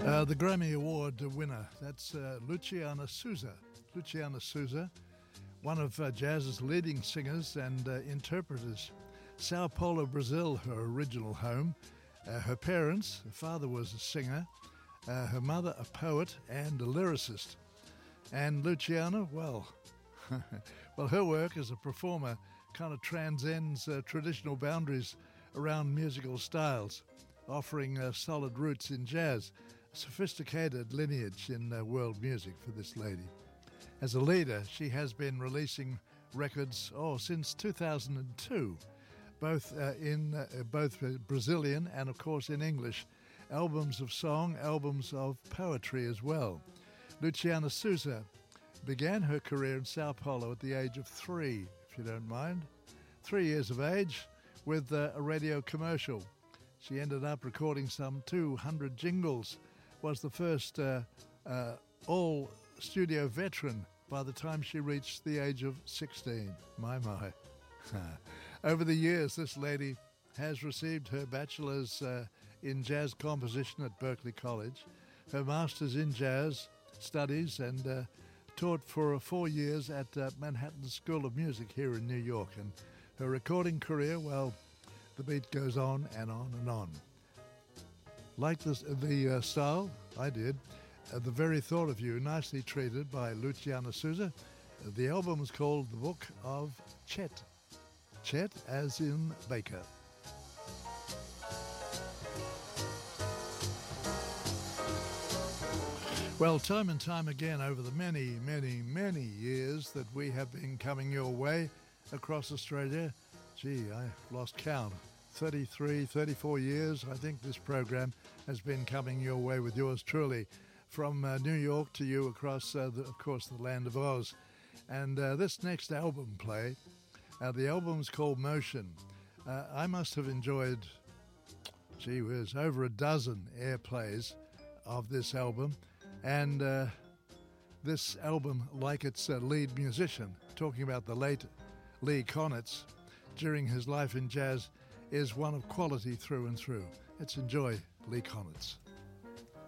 The Grammy Award winner, that's Luciana Souza. Luciana Souza, one of jazz's leading singers and interpreters. Sao Paulo, Brazil, her original home. Her parents, her father was a singer, her mother a poet and a lyricist. And Luciana, well, her work as a performer kind of transcends traditional boundaries around musical styles, offering solid roots in jazz, a sophisticated lineage in world music for this lady. As a leader, she has been releasing records since 2002, both in Brazilian and, of course, in English, albums of song, albums of poetry as well. Luciana Souza began her career in Sao Paulo at the age of 3, if you don't mind. 3 years of age with a radio commercial. She ended up recording some 200 jingles, was the first all-studio veteran by the time she reached the age of 16. My. Over the years, this lady has received her bachelor's in jazz composition at Berklee College, her master's in jazz studies, and taught for 4 years at Manhattan School of Music here in New York. And her recording career, well, the beat goes on and on and on. Like the style, I did. The Very Thought of You, nicely treated by Luciana Souza. The album is called The Book of Chet. Chet as in Baker. Well, time and time again over the many, many, many years that we have been coming your way across Australia, I've lost count. 33, 34 years, I think this program has been coming your way with yours truly, from New York to you across, of course, the land of Oz. And this next album play, the album's called Motion. I must have enjoyed, over a dozen airplays of this album. And this album, like its lead musician, talking about the late Lee Konitz, during his life in jazz, is one of quality through and through. Let's enjoy Lee Konitz.